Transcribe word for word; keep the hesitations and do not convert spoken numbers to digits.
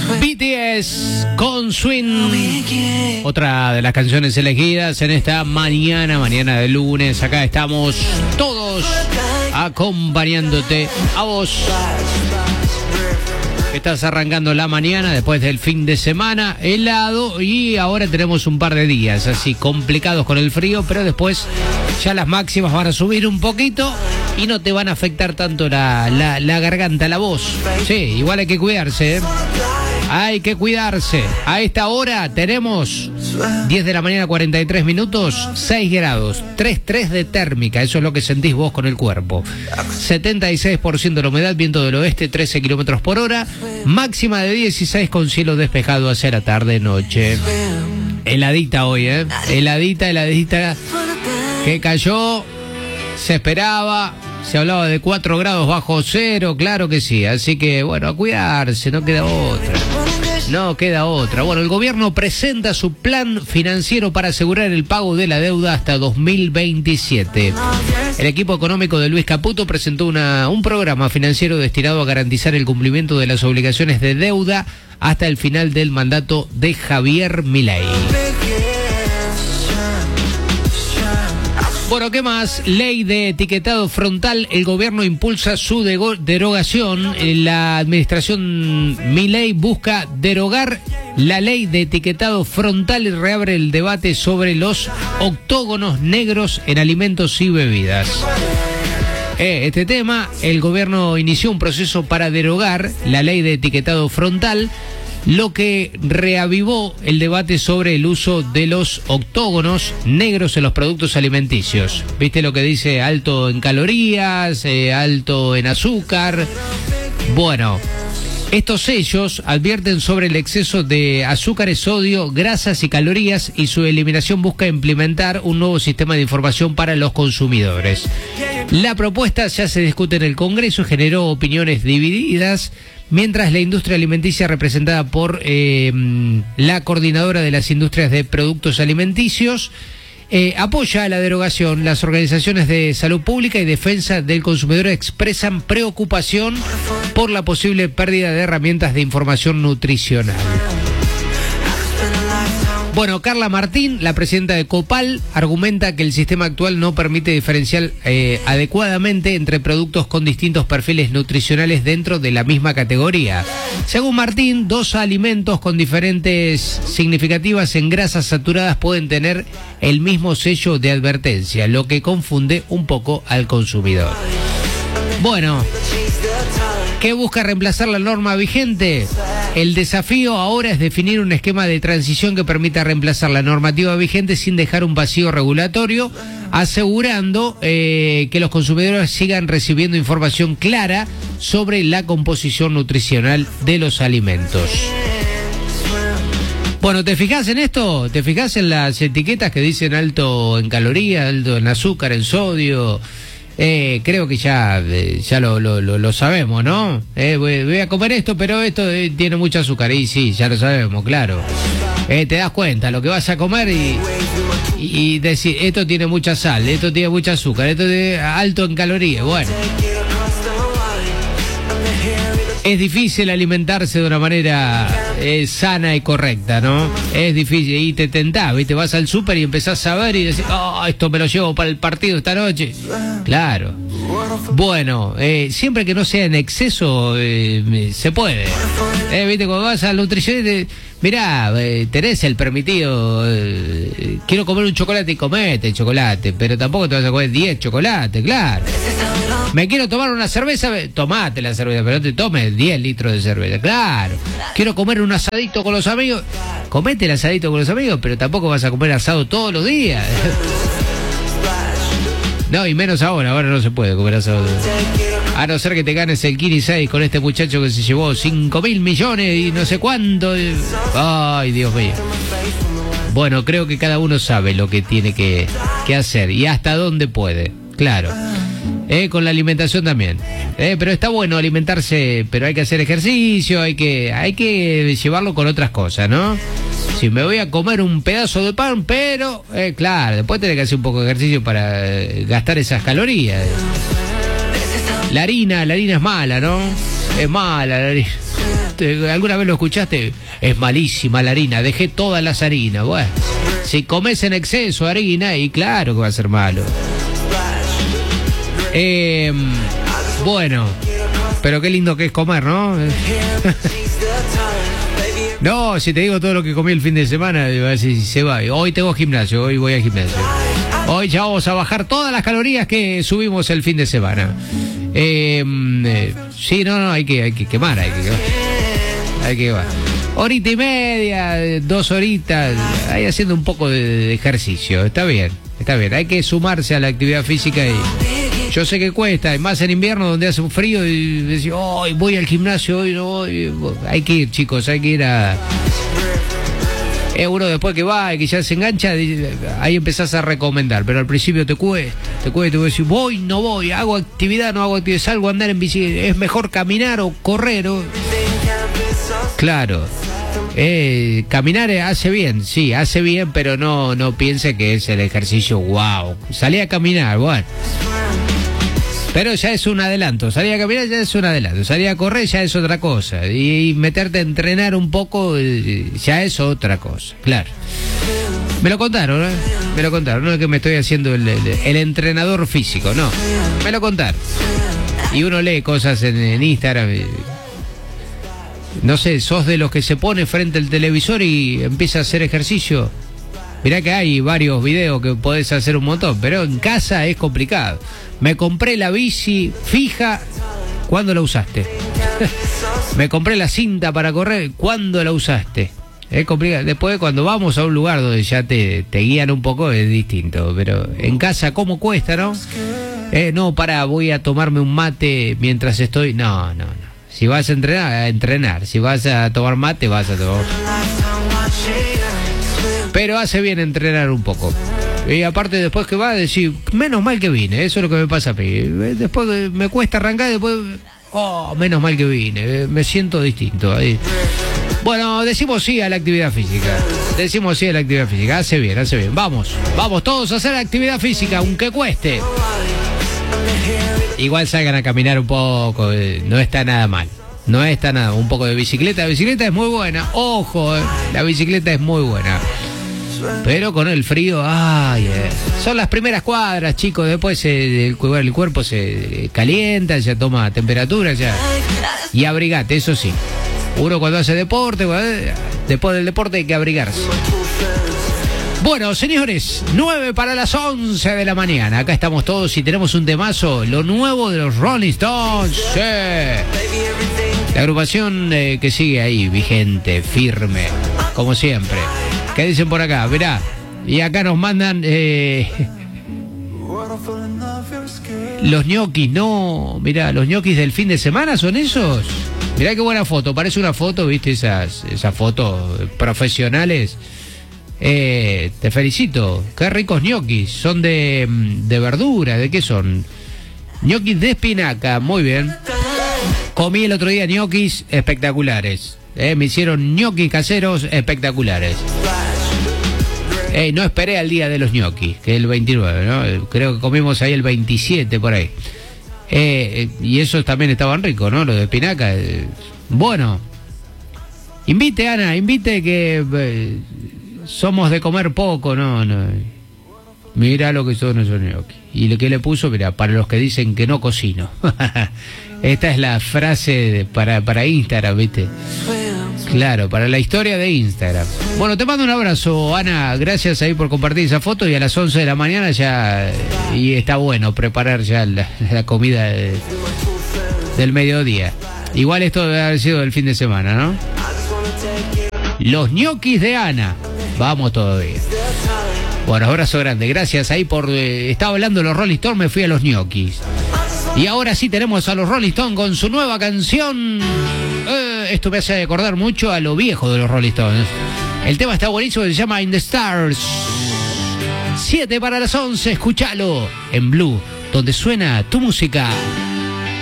B T S con Swing, otra de las canciones elegidas en esta mañana, mañana de lunes. Acá estamos todos acompañándote a vos. Estás arrancando la mañana después del fin de semana helado y ahora tenemos un par de días así complicados con el frío, pero después ya las máximas van a subir un poquito y no te van a afectar tanto la, la, la garganta, la voz. Sí, igual hay que cuidarse, ¿eh? Hay que cuidarse. A esta hora tenemos diez de la mañana, cuarenta y tres minutos, seis grados, tres coma tres de térmica. Eso es lo que sentís vos con el cuerpo. setenta y seis por ciento de la humedad, viento del oeste, trece kilómetros por hora. Máxima de dieciséis con cielo despejado hacia la tarde-noche. Heladita hoy, ¿eh? Heladita, heladita. Que cayó, se esperaba. Se hablaba de cuatro grados bajo cero, claro que sí. Así que, bueno, a cuidarse, no queda otra. No queda otra. Bueno, el gobierno presenta su plan financiero para asegurar el pago de la deuda hasta dos mil veintisiete. El equipo económico de Luis Caputo presentó una, un programa financiero destinado a garantizar el cumplimiento de las obligaciones de deuda hasta el final del mandato de Javier Milei. Bueno, ¿qué más? Ley de etiquetado frontal. El gobierno impulsa su derogación. La administración Milei busca derogar la ley de etiquetado frontal y reabre el debate sobre los octógonos negros en alimentos y bebidas. Eh, este tema, el gobierno inició un proceso para derogar la ley de etiquetado frontal, lo que reavivó el debate sobre el uso de los octógonos negros en los productos alimenticios. ¿Viste lo que dice alto en calorías, eh, alto en azúcar? Bueno, estos sellos advierten sobre el exceso de azúcares, sodio, grasas y calorías, y su eliminación busca implementar un nuevo sistema de información para los consumidores. La propuesta ya se discute en el Congreso y generó opiniones divididas, mientras la industria alimenticia, representada por eh, la coordinadora de las industrias de productos alimenticios, eh, apoya la derogación. Las organizaciones de salud pública y defensa del consumidor expresan preocupación por la posible pérdida de herramientas de información nutricional. Bueno, Carla Martín, la presidenta de Copal, argumenta que el sistema actual no permite diferenciar eh, adecuadamente entre productos con distintos perfiles nutricionales dentro de la misma categoría. Según Martín, dos alimentos con diferentes significativas en grasas saturadas pueden tener el mismo sello de advertencia, lo que confunde un poco al consumidor. Bueno, ¿qué busca reemplazar la norma vigente? El desafío ahora es definir un esquema de transición que permita reemplazar la normativa vigente sin dejar un vacío regulatorio, asegurando eh, que los consumidores sigan recibiendo información clara sobre la composición nutricional de los alimentos. Bueno, ¿te fijas en esto? ¿Te fijas en las etiquetas que dicen alto en calorías, alto en azúcar, en sodio? Eh, creo que ya, eh, ya lo, lo, lo, lo sabemos, ¿no? Eh, voy, voy a comer esto, pero esto eh, tiene mucho azúcar. Y sí, ya lo sabemos, claro. Eh, te das cuenta lo que vas a comer y, y, y decir, esto tiene mucha sal, esto tiene mucho azúcar, esto es alto en calorías. Bueno, es difícil alimentarse de una manera eh, sana y correcta, ¿no? Es difícil y te tentás, ¿viste? Vas al súper y empezás a ver y decís, oh, esto me lo llevo para el partido esta noche. Claro. Bueno, eh, siempre que no sea en exceso, eh, se puede. Eh, ¿Viste? Cuando vas al nutricionista, mirá, eh, tenés el permitido, eh, quiero comer un chocolate y comete el chocolate, pero tampoco te vas a comer diez chocolates, claro. Me quiero tomar una cerveza, tomate la cerveza, pero no te tomes diez litros de cerveza, claro. Quiero comer un asadito con los amigos, comete el asadito con los amigos, pero tampoco vas a comer asado todos los días. No, y menos ahora, ahora no se puede comer asado. A no ser que te ganes el Kini seis con este muchacho que se llevó cinco mil millones y no sé cuánto. Ay, Dios mío. Bueno, creo que cada uno sabe lo que tiene que, que hacer y hasta dónde puede, claro. Eh, con la alimentación también. Eh, pero está bueno alimentarse, pero hay que hacer ejercicio, hay que, hay que llevarlo con otras cosas, ¿no? Si me voy a comer un pedazo de pan, pero, eh, claro, después tenés que hacer un poco de ejercicio para eh, gastar esas calorías. La harina, la harina es mala, ¿no? Es mala la harina. ¿Alguna vez lo escuchaste? Es malísima la harina, dejé todas las harinas. Bueno, si comes en exceso harina, y claro que va a ser malo. Eh, bueno, pero qué lindo que es comer, ¿no? No, si te digo todo lo que comí el fin de semana, si se va. Hoy tengo gimnasio, hoy voy al gimnasio. Hoy ya vamos a bajar todas las calorías que subimos el fin de semana. Eh, eh, sí, no, no, hay que, hay que quemar, hay que quemar. Hay que quemar. Horita y media, dos horitas, ahí haciendo un poco de, de ejercicio. Está bien, está bien. Hay que sumarse a la actividad física y yo sé que cuesta, más en invierno donde hace un frío y decir, hoy voy al gimnasio, hoy no voy. Hay que ir, chicos, hay que ir a... Eh, uno después que va y que ya se engancha, ahí empezás a recomendar, pero al principio te cuesta, te cuesta, te voy a decir, voy, no voy, hago actividad, no hago actividad, salgo a andar en bici, es mejor caminar o correr. O... Claro, eh, caminar hace bien, sí, hace bien, pero no, no piense que es el ejercicio, wow, salí a caminar, bueno. Pero ya es un adelanto, salir a caminar ya es un adelanto, salir a correr ya es otra cosa, y meterte a entrenar un poco ya es otra cosa, claro. Me lo contaron, ¿eh? Me lo contaron, no es que me estoy haciendo el, el, el entrenador físico, no, me lo contaron. Y uno lee cosas en, en Instagram, no sé, sos de los que se pone frente al televisor y empieza a hacer ejercicio. Mirá que hay varios videos que podés hacer un montón, pero en casa es complicado. Me compré la bici fija, ¿cuándo la usaste? Me compré la cinta para correr, ¿cuándo la usaste? Es complicado. Después cuando vamos a un lugar donde ya te, te guían un poco es distinto, pero en casa ¿cómo cuesta, no? Eh, no, pará, voy a tomarme un mate mientras estoy... No, no, no. Si vas a entrenar, a entrenar. Si vas a tomar mate, vas a tomar... Pero hace bien entrenar un poco. Y aparte después que va a decir, menos mal que vine, eso es lo que me pasa a mí. Después me cuesta arrancar, después, oh, menos mal que vine, me siento distinto. Ahí. Bueno, decimos sí a la actividad física. Decimos sí a la actividad física, hace bien, hace bien. Vamos, vamos todos a hacer actividad física, aunque cueste. Igual salgan a caminar un poco, no está nada mal. No está nada, un poco de bicicleta. La bicicleta es muy buena, ojo, eh, la bicicleta es muy buena. Pero con el frío, ay, eh. son las primeras cuadras, chicos. Después eh, el, el cuerpo se calienta, ya toma temperatura, ya. Y abrigate, eso sí. Uno cuando hace deporte, después del deporte hay que abrigarse. Bueno, señores, nueve para las once de la mañana. Acá estamos todos y tenemos un temazo, lo nuevo de los Rolling Stones. Sí. La agrupación eh, que sigue ahí, vigente, firme, como siempre. ¿Qué dicen por acá? Mirá, y acá nos mandan eh, los ñoquis, no, mirá, los ñoquis del fin de semana son esos. Mirá qué buena foto, parece una foto, viste, esas, esas fotos profesionales. Eh, te felicito, qué ricos ñoquis, son de, de verdura, ¿de qué son? Ñoquis de espinaca, muy bien. Comí el otro día ñoquis espectaculares, eh, me hicieron ñoquis caseros espectaculares. Eh, no esperé al día de los ñoquis, que es el veintinueve, ¿no? Creo que comimos ahí el veintisiete por ahí. Eh, y esos también estaban ricos, ¿no? Los de espinaca. Eh, bueno, invite, Ana, invite que eh, somos de comer poco, ¿no? no. Mira lo que son esos ñoquis. Y lo que le puso, mira, para los que dicen que no cocino. Esta es la frase de, para, para Instagram, ¿viste? Claro, para la historia de Instagram. Bueno, te mando un abrazo, Ana. Gracias ahí por compartir esa foto. Y a las once de la mañana ya... Y está bueno preparar ya la, la comida de, del mediodía. Igual esto debe haber sido del fin de semana, ¿no? Los ñoquis de Ana. Vamos todavía. Bueno, abrazo grande. Gracias ahí por... Eh, estaba hablando de los Rolling Stones, me fui a los ñoquis. Y ahora sí tenemos a los Rolling Stones con su nueva canción... Eh, esto me hace acordar mucho a lo viejo de los Rolling Stones. El tema está buenísimo, se llama In the Stars. siete para las once, escúchalo en Blue, donde suena tu música.